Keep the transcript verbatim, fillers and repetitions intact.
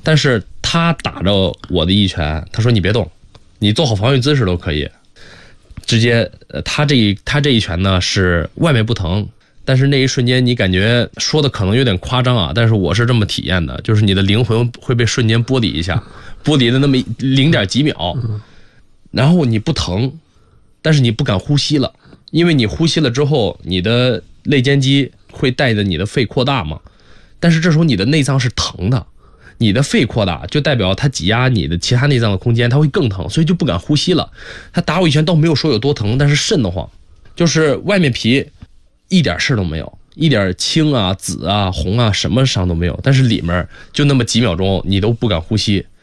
但是他打着我的一拳，他说你别动，你做好防御姿势都可以。直接，呃，他这一他这一拳呢是外面不疼，但是那一瞬间你感觉说的可能有点夸张啊，但是我是这么体验的，就是你的灵魂会被瞬间剥离一下，剥离的那么零点几秒，然后你不疼，但是你不敢呼吸了，因为你呼吸了之后，你的肋间肌会带着你的肺扩大嘛，但是这时候你的内脏是疼的。你的肺扩大就代表它挤压你的其他内脏的空间，它会更疼，所以就不敢呼吸了。他打我一拳倒没有说有多疼，但是瘆得慌，就是外面皮一点事都没有，一点青啊紫啊红啊什么伤都没有，但是里面就那么几秒钟你都不敢呼吸，